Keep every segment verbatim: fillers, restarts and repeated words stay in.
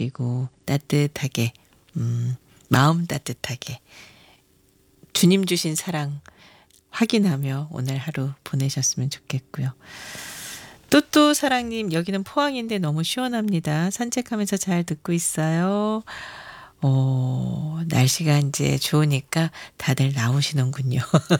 그리고 따뜻하게 음, 마음 따뜻하게 주님 주신 사랑 확인하며 오늘 하루 보내셨으면 좋겠고요. 또또 사랑님, 여기는 포항인데 너무 시원합니다. 산책하면서 잘 듣고 있어요. 어, 날씨가 이제 좋으니까 다들 나오시는군요.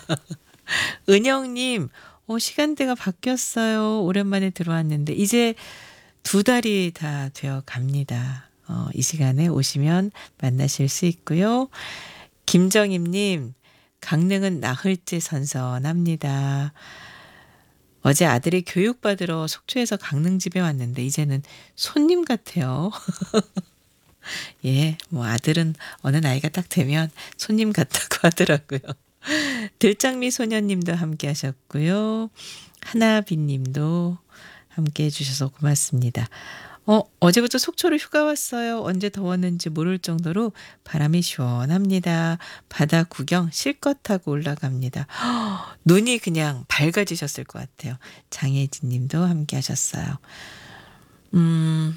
은영님, 어, 시간대가 바뀌었어요. 오랜만에 들어왔는데 이제 두 달이 다 되어 갑니다. 어, 이 시간에 오시면 만나실 수 있고요. 김정임님, 강릉은 나흘째 선선합니다. 어제 아들이 교육받으러 속초에서 강릉집에 왔는데 이제는 손님 같아요. 예, 뭐 아들은 어느 나이가 딱 되면 손님 같다고 하더라고요. 들장미 소녀님도 함께 하셨고요. 하나비님도 함께 해주셔서 고맙습니다. 어, 어제부터 속초로 휴가 왔어요. 언제 더웠는지 모를 정도로 바람이 시원합니다. 바다 구경 실컷 하고 올라갑니다. 허, 눈이 그냥 밝아지셨을 것 같아요. 장혜진 님도 함께 하셨어요. 음,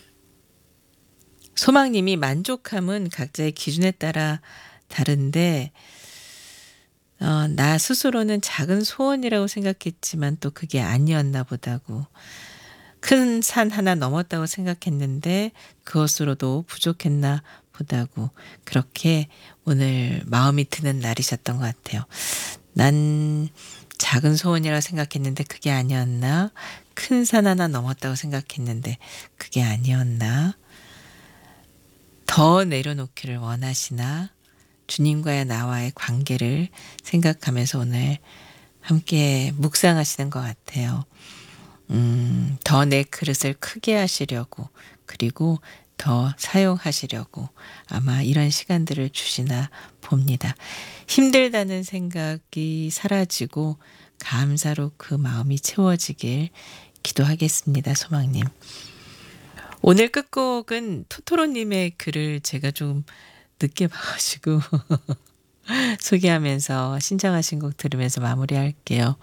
소망님이 만족함은 각자의 기준에 따라 다른데 어, 나 스스로는 작은 소원이라고 생각했지만 또 그게 아니었나 보다고. 큰 산 하나 넘었다고 생각했는데 그것으로도 부족했나 보다고. 그렇게 오늘 마음이 드는 날이셨던 것 같아요. 난 작은 소원이라고 생각했는데 그게 아니었나? 큰 산 하나 넘었다고 생각했는데 그게 아니었나? 더 내려놓기를 원하시나? 주님과의 나와의 관계를 생각하면서 오늘 함께 묵상하시는 것 같아요. 음, 더 내 그릇을 크게 하시려고 그리고 더 사용하시려고 아마 이런 시간들을 주시나 봅니다. 힘들다는 생각이 사라지고 감사로 그 마음이 채워지길 기도하겠습니다. 소망님. 오늘 끝곡은 토토로님의 글을 제가 좀 늦게 봐가지고 소개하면서 신청하신 곡 들으면서 마무리할게요.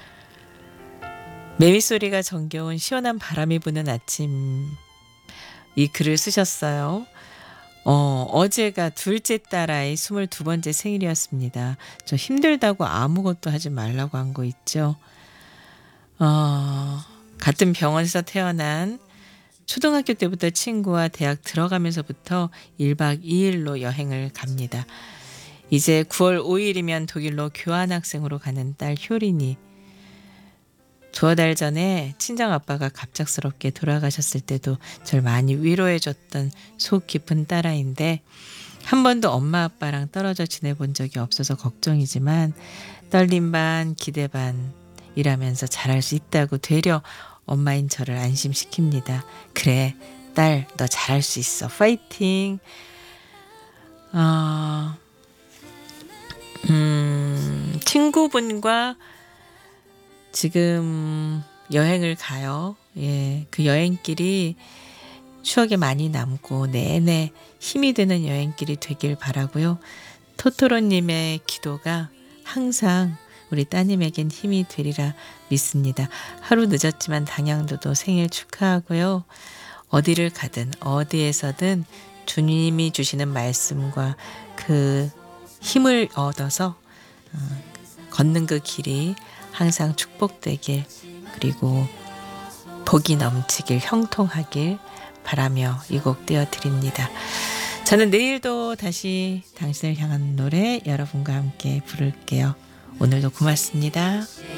매미소리가 정겨운 시원한 바람이 부는 아침, 이 글을 쓰셨어요. 어, 어제가 둘째 딸아이 스물두 번째 생일이었습니다. 저 힘들다고 아무것도 하지 말라고 한 거 있죠. 어, 같은 병원에서 태어난 초등학교 때부터 친구와 대학 들어가면서부터 일 박 이 일로 여행을 갑니다. 이제 구월 오일이면 독일로 교환학생으로 가는 딸 효린이. 두어 달 전에 친정아빠가 갑작스럽게 돌아가셨을 때도 절 많이 위로해줬던 속 깊은 딸아이인데 한 번도 엄마 아빠랑 떨어져 지내본 적이 없어서 걱정이지만 떨림 반 기대 반 일하면서 잘할 수 있다고 되려 엄마인 저를 안심시킵니다. 그래, 딸, 너 잘할 수 있어. 파이팅. 어, 음, 친구분과 지금 여행을 가요. 예, 그 여행길이 추억에 많이 남고 내내 힘이 되는 여행길이 되길 바라고요. 토토로님의 기도가 항상 우리 따님에겐 힘이 되리라 믿습니다. 하루 늦었지만 당양도도 생일 축하하고요. 어디를 가든 어디에서든 주님이 주시는 말씀과 그 힘을 얻어서 어, 걷는 그 길이 항상 축복되길 그리고 복이 넘치길 형통하길 바라며 이 곡 띄워드립니다. 저는 내일도 다시 당신을 향한 노래 여러분과 함께 부를게요. 오늘도 고맙습니다.